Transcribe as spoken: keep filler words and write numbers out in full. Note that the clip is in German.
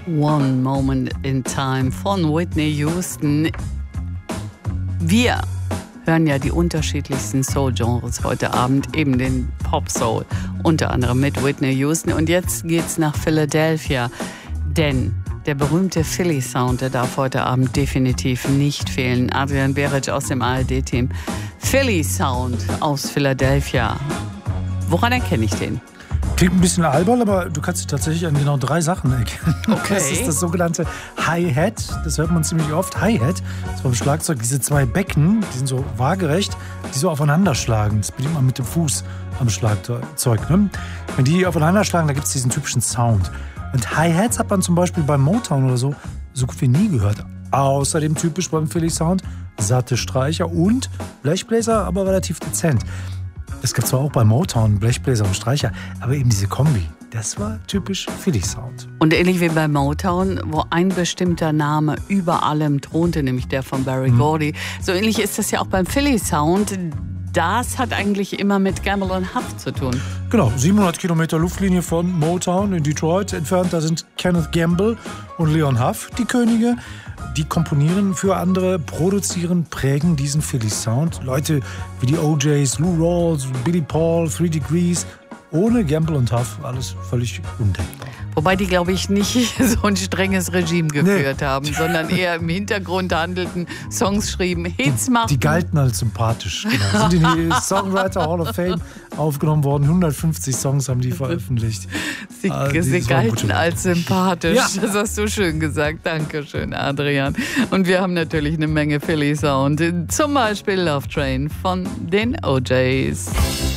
One Moment in Time von Whitney Houston. Wir hören ja die unterschiedlichsten Soul-Genres heute Abend, eben den Pop-Soul, unter anderem mit Whitney Houston. Und jetzt geht's nach Philadelphia, denn der berühmte Philly-Sound, der darf heute Abend definitiv nicht fehlen. Adrian Beric aus dem A R D-Team. Philly-Sound aus Philadelphia. Woran erkenne ich den? Klingt ein bisschen albern, aber du kannst dich tatsächlich an genau drei Sachen erkennen. Okay. Das ist das sogenannte Hi-Hat. Das hört man ziemlich oft. Hi-Hat ist beim Schlagzeug diese zwei Becken, die sind so waagerecht, die so aufeinander schlagen. Das bedient man mit dem Fuß am Schlagzeug. Ne? Wenn die aufeinander schlagen, da gibt es diesen typischen Sound. Und Hi-Hats hat man zum Beispiel beim Motown oder so so gut wie nie gehört. Außerdem typisch beim Philly-Sound satte Streicher und Blechbläser, aber relativ dezent. Das gab es zwar auch bei Motown, Blechbläser und Streicher, aber eben diese Kombi, das war typisch Philly-Sound. Und ähnlich wie bei Motown, wo ein bestimmter Name über allem thronte, nämlich der von Berry Gordy, hm. so ähnlich ist das ja auch beim Philly-Sound. Das hat eigentlich immer mit Gamble und Huff zu tun. Genau, siebenhundert Kilometer Luftlinie von Motown in Detroit entfernt. Da sind Kenneth Gamble und Leon Huff, die Könige. Die komponieren für andere, produzieren, prägen diesen Philly-Sound. Leute wie die O Js, Lou Rawls, Billy Paul, Three Degrees. Ohne Gamble und Huff alles völlig undenkbar. Wobei die, glaube ich, nicht so ein strenges Regime geführt nee. haben, sondern eher im Hintergrund handelten, Songs schrieben, Hits machten. Die galten als sympathisch. Genau. Sind in die Songwriter Hall of Fame aufgenommen worden. hundertfünfzig Songs haben die veröffentlicht. Sie, also, sie galten als sympathisch. Ja. Das hast du schön gesagt. Dankeschön, Adrian. Und wir haben natürlich eine Menge Philly-Sound. Zum Beispiel Love Train von den O Js.